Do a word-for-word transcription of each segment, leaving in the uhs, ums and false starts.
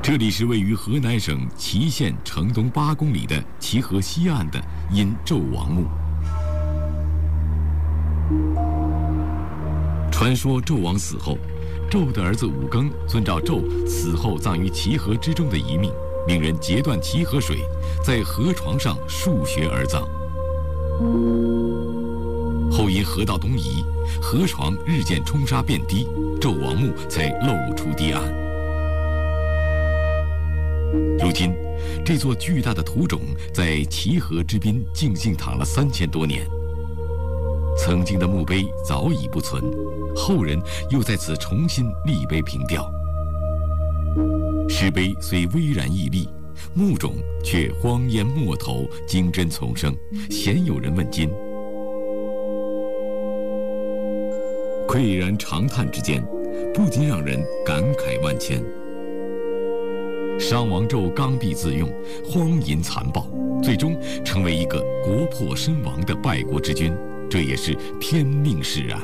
这里是位于河南省淇县城东八公里的齐河西岸的殷纣王墓。传说纣王死后，纣的儿子武庚遵照纣死后葬于齐河之中的遗命，命人截断齐河水，在河床上数穴而葬。后因河道东移，河床日渐冲沙变低，纣王墓才露出堤岸。如今，这座巨大的土冢在齐河之滨静静躺了三千多年。曾经的墓碑早已不存，后人又在此重新立碑凭吊。石碑虽巍然屹立，墓冢却荒烟没头，经针丛生，鲜有人问津。喟然长叹之间，不禁让人感慨万千。商王纣刚愎自用，荒淫残暴，最终成为一个国破身亡的败国之君，这也是天命使然。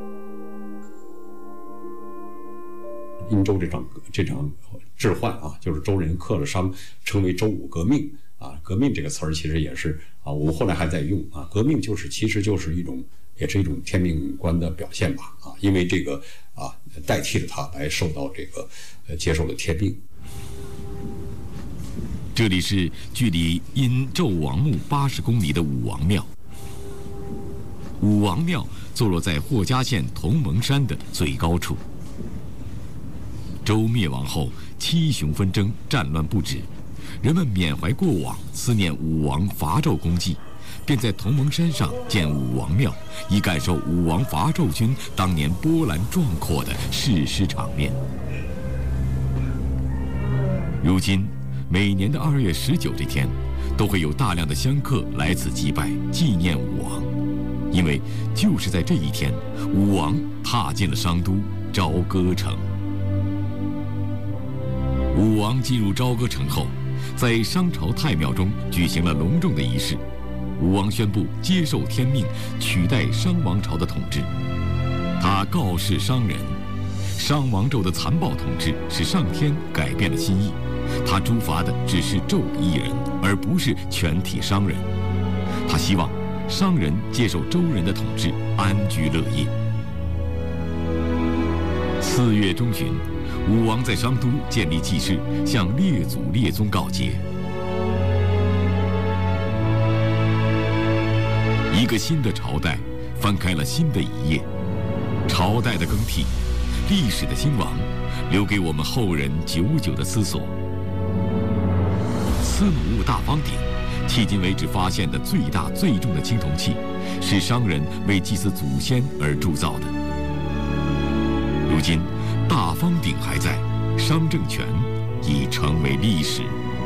殷周这场这场置换啊，就是周人克了商，称为周武革命啊。革命这个词儿其实也是啊，我们后来还在用啊。革命就是其实就是一种，也是一种天命观的表现吧啊，因为这个啊代替了他来受到这个呃接受了天命。 这里是距离殷纣王墓八十公里的武王庙。武王庙坐落在霍家县同盟山的最高处。周灭亡后，七雄纷争，战乱不止，人们缅怀过往，思念武王伐纣功绩，便在同盟山上建武王庙，以感受武王伐纣军当年波澜壮阔的誓师场面。如今，每年的二月十九这天，都会有大量的香客来此祭拜，纪念武王。因为就是在这一天，武王踏进了商都朝歌城。武王进入朝歌城后，在商朝太庙中举行了隆重的仪式。武王宣布接受天命，取代商王朝的统治。他告示商人，商王纣的残暴统治使上天改变了心意，他诛伐的只是纣一人，而不是全体商人。他希望商人接受周人的统治，安居乐业。四月中旬，武王在商都建立祭祀，向列祖列宗告捷。一个新的朝代翻开了新的一页，朝代的更替，历史的兴亡，留给我们后人久久的思索。司母戊大方鼎，迄今为止发现的最大最重的青铜器，是商人为祭祀祖先而铸造的。如今，大方鼎还在，商政权已成为历史。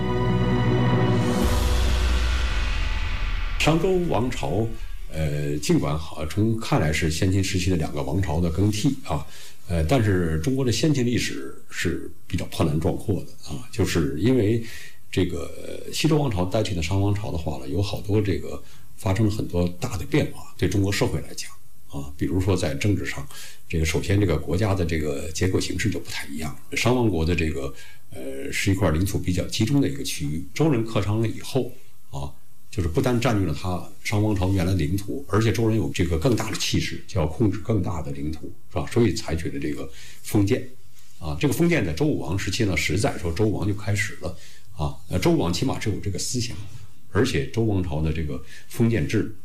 商周王朝，呃，尽管好从看来是先秦时期的两个王朝的更替啊，呃，但是中国的先秦历史是比较波澜壮阔的啊，就是因为这个西周王朝代替了商王朝的话呢，有好多这个发生了很多大的变化，对中国社会来讲啊，比如说在政治上，这个首先这个国家的这个结构形式就不太一样。商王国的这个呃是一块领土比较集中的一个区域，周人克商了以后啊，就是不但占据了他商王朝原来的领土，而且周人有这个更大的气势，就要控制更大的领土，是吧？所以采取了这个封建啊，这个封建在周武王时期呢，实在说周武王就开始了。啊，那周武王起码是有这个思想，而且周王朝的这个封建制